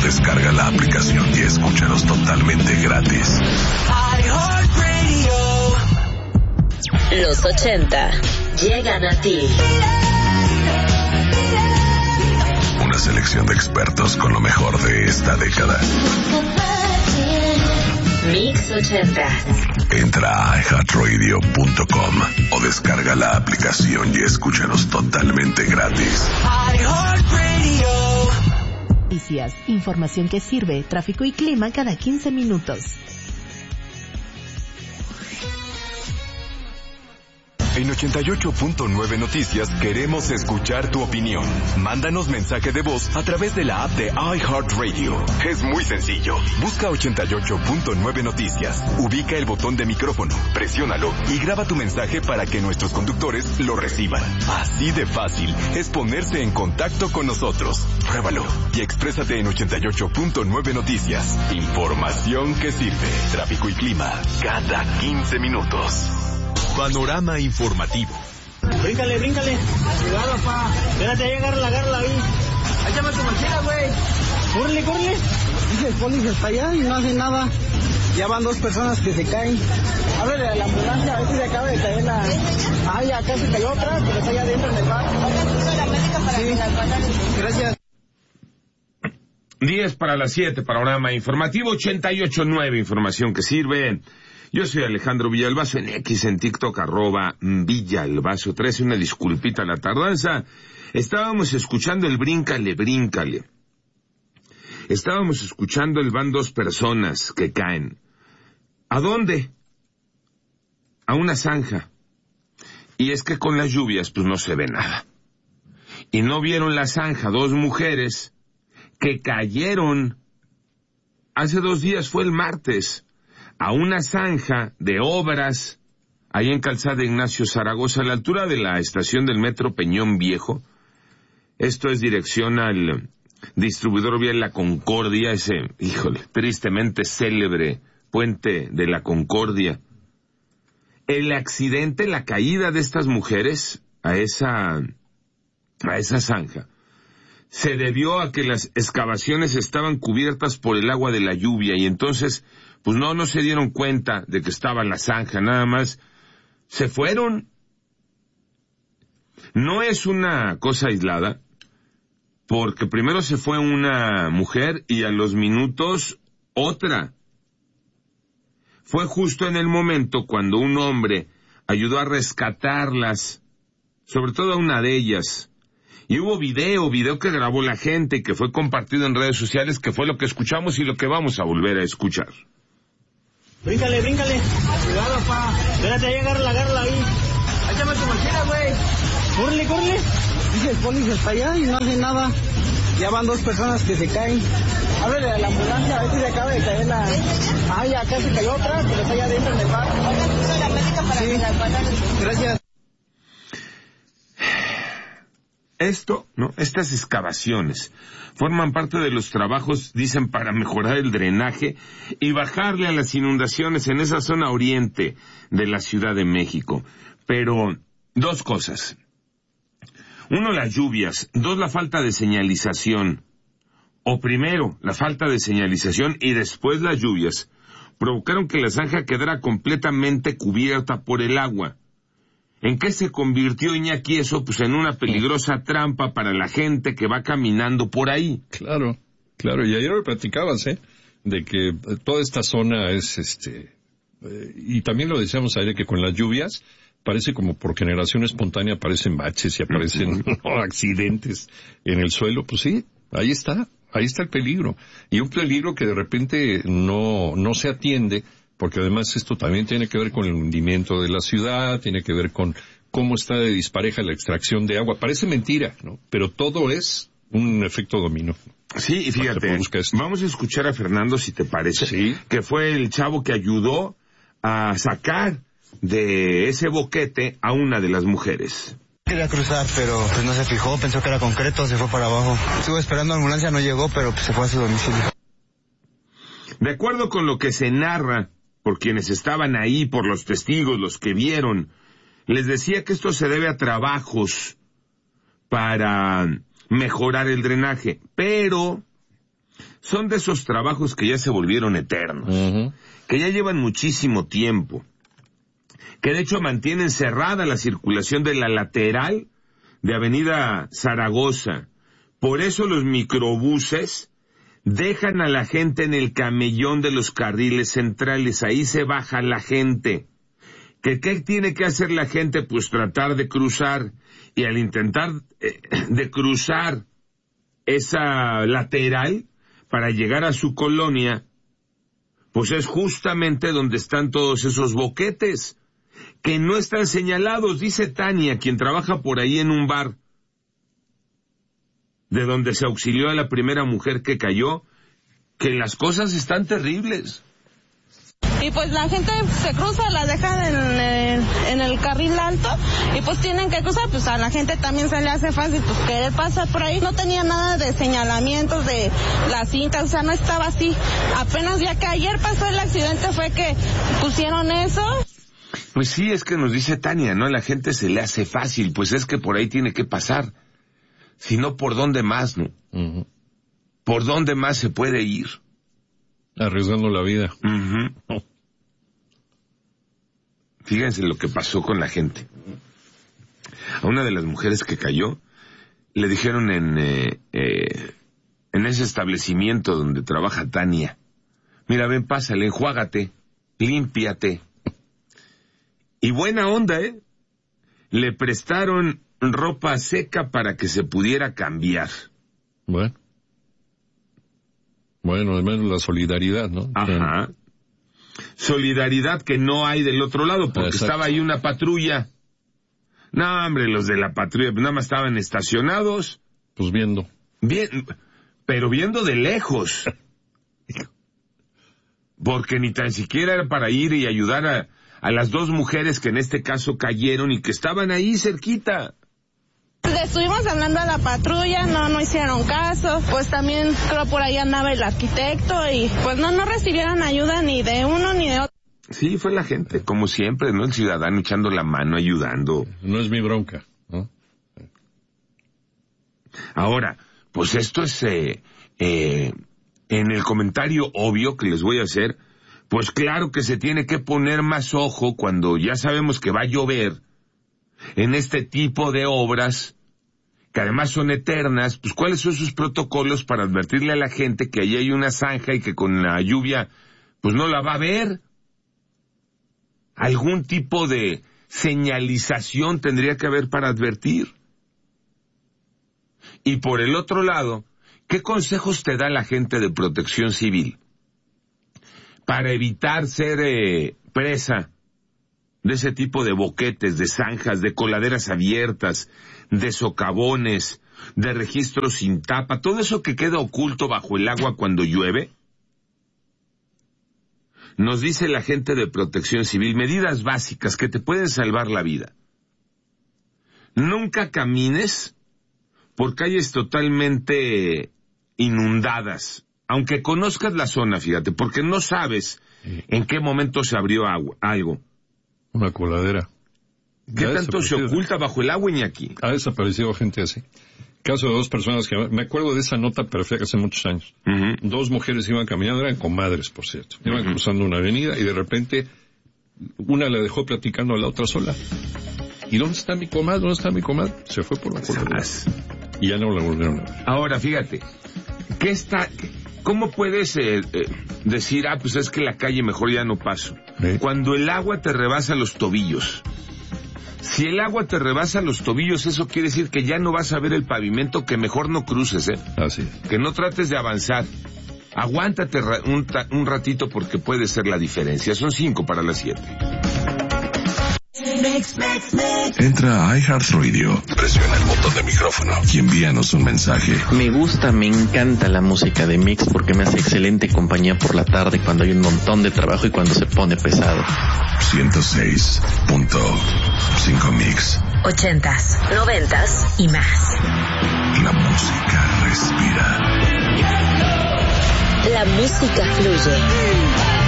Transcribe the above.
descarga la aplicación y escúchanos totalmente gratis. Los 80 llegan a ti. Una selección de expertos con lo mejor de esta década. Mix 80. Entra a iHeartRadio.com o descarga la aplicación y escúchanos totalmente gratis. Noticias, información que sirve, tráfico y clima cada 15 minutos. En 88.9 Noticias queremos escuchar tu opinión. Mándanos mensaje de voz a través de la app de iHeartRadio. Es muy sencillo. Busca 88.9 Noticias. Ubica el botón de micrófono, presiónalo y graba tu mensaje para que nuestros conductores lo reciban. Así de fácil es ponerse en contacto con nosotros. Pruébalo y exprésate en 88.9 Noticias. Información que sirve. Tráfico y clima cada 15 minutos. Panorama informativo. Bríncale. Cuidado, pa. Espérate, ahí, agárrala ahí. Échame tu mochila, güey. Córrele. Dice el policía hasta allá y no hace nada. Ya van 2 personas que se caen. Háblale a la ambulancia, a ver si se acaba de caer la... Ah, ya casi cayó otra, pero está allá adentro en el bar. Sí. Gracias. 10 para las 7, panorama informativo 88.9, información que sirve. Yo soy Alejandro Villalbazo, en X, en TikTok, @Villalbazo13, una disculpita a la tardanza. Estábamos escuchando el bríncale. Estábamos escuchando el van 2 personas que caen. ¿A dónde? A una zanja. Y es que con las lluvias, pues no se ve nada. Y no vieron la zanja, 2 mujeres que cayeron. Hace 2 días, fue el martes, a una zanja de obras, ahí en Calzada Ignacio Zaragoza, a la altura de la estación del Metro Peñón Viejo. Esto es dirección al distribuidor vial La Concordia, ese, tristemente célebre puente de La Concordia. El accidente, la caída de estas mujeres a esa zanja, se debió a que las excavaciones estaban cubiertas por el agua de la lluvia y entonces pues no se dieron cuenta de que estaba la zanja, nada más se fueron. No es una cosa aislada, porque primero se fue una mujer y a los minutos otra. Fue justo en el momento cuando un hombre ayudó a rescatarlas, sobre todo a una de ellas. Y hubo video que grabó la gente y que fue compartido en redes sociales, que fue lo que escuchamos y lo que vamos a volver a escuchar. Bríncale. Cuidado, pa. Espérate, ahí, agárrala ahí. Échame tu mochila, güey. Córrele. Dice el policía hasta allá y no hace nada. Ya van 2 personas que se caen. Háblale a la ambulancia, a ver si se acaba de caer la... Ah, ya casi cayó otra, pero está allá adentro en el bar. Sí. Gracias. Estas excavaciones forman parte de los trabajos, dicen, para mejorar el drenaje y bajarle a las inundaciones en esa zona oriente de la Ciudad de México. Pero 2 cosas. 1, las lluvias. 2, la falta de señalización. O primero, la falta de señalización y después las lluvias provocaron que la zanja quedara completamente cubierta por el agua. ¿En qué se convirtió, Iñaki, eso? Pues en una peligrosa trampa para la gente que va caminando por ahí. Claro, y ayer lo platicabas, de que toda esta zona es, y también lo decíamos ayer, que con las lluvias parece como por generación espontánea aparecen baches y aparecen accidentes en el suelo. Pues sí, ahí está el peligro. Y un peligro que de repente no se atiende, porque además esto también tiene que ver con el hundimiento de la ciudad, tiene que ver con cómo está de dispareja la extracción de agua. Parece mentira, ¿no? Pero todo es un efecto dominó. Sí, y fíjate, vamos a escuchar a Fernando, si te parece, ¿sí?, que fue el chavo que ayudó a sacar de ese boquete a una de las mujeres. Quería cruzar, pero pues no se fijó, pensó que era concreto, se fue para abajo. Estuve esperando a la ambulancia, no llegó, pero pues se fue a su domicilio. De acuerdo con lo que se narra por quienes estaban ahí, por los testigos, los que vieron, les decía que esto se debe a trabajos para mejorar el drenaje, pero son de esos trabajos que ya se volvieron eternos, que ya llevan muchísimo tiempo, que de hecho mantienen cerrada la circulación de la lateral de Avenida Zaragoza. Por eso los microbuses dejan a la gente en el camellón de los carriles centrales, ahí se baja la gente. ¿Qué tiene que hacer la gente? Pues tratar de cruzar, y al intentar de cruzar esa lateral para llegar a su colonia, pues es justamente donde están todos esos boquetes, que no están señalados. Dice Tania, quien trabaja por ahí en un bar, de donde se auxilió a la primera mujer que cayó, que las cosas están terribles. Y pues la gente se cruza, la dejan en el carril alto, y pues tienen que cruzar. Pues a la gente también se le hace fácil pues querer pasar por ahí. No tenía nada de señalamientos de las cintas, o sea, no estaba así. Apenas ya que ayer pasó el accidente fue que pusieron eso. Pues sí, es que nos dice Tania, ¿no? A la gente se le hace fácil, pues es que por ahí tiene que pasar. Si no, ¿por dónde más, no? ¿Por dónde más se puede ir? Arriesgando la vida. Fíjense lo que pasó con la gente. A una de las mujeres que cayó, le dijeron en ese establecimiento donde trabaja Tania, mira, ven, pásale, enjuágate, límpiate. Y buena onda, le prestaron ropa seca para que se pudiera cambiar. Bueno, al menos la solidaridad, ¿no? Ajá. Solidaridad que no hay del otro lado, porque estaba ahí una patrulla. No, hombre, los de la patrulla nada más estaban estacionados. Pues viendo. Bien, pero viendo de lejos. Porque ni tan siquiera era para ir y ayudar a las dos mujeres que en este caso cayeron y que estaban ahí cerquita. Le estuvimos hablando a la patrulla, no hicieron caso. Pues también creo por ahí andaba el arquitecto y pues no recibieron ayuda ni de uno ni de otro. Sí, fue la gente, como siempre, ¿no? El ciudadano echando la mano, ayudando. No es mi bronca, ¿no? Ahora, pues esto es en el comentario obvio que les voy a hacer, pues claro que se tiene que poner más ojo cuando ya sabemos que va a llover en este tipo de obras, que además son eternas. Pues cuáles son sus protocolos para advertirle a la gente que allí hay una zanja y que con la lluvia pues no la va a ver. Algún tipo de señalización tendría que haber para advertir. Y por el otro lado, ¿qué consejos te da la gente de Protección Civil para evitar ser presa de ese tipo de boquetes, de zanjas, de coladeras abiertas, de socavones, de registros sin tapa, todo eso que queda oculto bajo el agua cuando llueve? Nos dice la gente de Protección Civil, medidas básicas que te pueden salvar la vida. Nunca camines por calles totalmente inundadas, aunque conozcas la zona, fíjate, porque no sabes en qué momento se abrió algo. Una coladera. ¿Qué tanto se oculta bajo el agua, Iñaki? Ha desaparecido gente así. Caso de dos personas que... Me acuerdo de esa nota perfecta hace muchos años. Dos mujeres iban caminando, eran comadres, por cierto. Iban cruzando una avenida y de repente una la dejó platicando a la otra sola. ¿Y dónde está mi comadre? ¿Dónde está mi comadre? Se fue por la coladera. Y ya no la volvieron a ver. Ahora, fíjate, ¿cómo puedes decir, pues es que la calle mejor ya no paso? Cuando el agua te rebasa los tobillos. Si el agua te rebasa los tobillos, eso quiere decir que ya no vas a ver el pavimento, que mejor no cruces, Así es. Que no trates de avanzar. Aguántate un ratito porque puede ser la diferencia. Son 5 para las 7. Entra a iHeartRadio, presiona el botón de micrófono y envíanos un mensaje. Me encanta la música de Mix porque me hace excelente compañía por la tarde cuando hay un montón de trabajo y cuando se pone pesado. 106.5 Mix. 80s, 90s y más. La música respira. La música fluye.